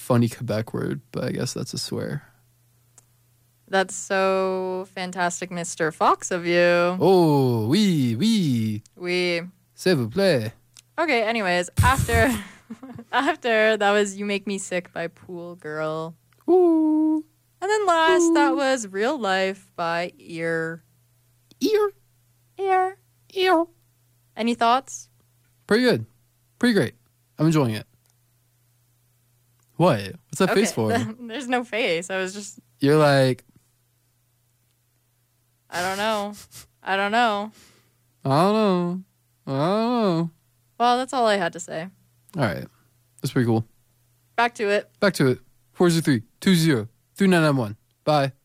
funny Quebec word, but I guess that's a swear. That's so fantastic, Mr. Fox of you. Oh, oui. S'il vous plaît. Okay, anyways, after that was You Make Me Sick by Pool Girl. Ooh. And then last, that was Real Life by Ear. Ear. Any thoughts? Pretty good. Pretty great. I'm enjoying it. What? What's that face for? There's no face. I was just... You're like... I don't know. I don't know. Well, that's all I had to say. All right. That's pretty cool. Back to it. 403-20-3991. Bye.